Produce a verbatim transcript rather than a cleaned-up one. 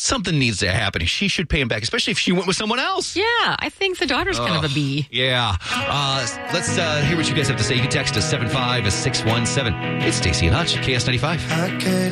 something needs to happen. She should pay him back, especially if she went with someone else. Yeah, I think the daughter's kind of a B. Yeah. Uh, let's uh, hear what you guys have to say. You can text us seven five six one seven. It's Stacey and Hutch, K S ninety-five. I can't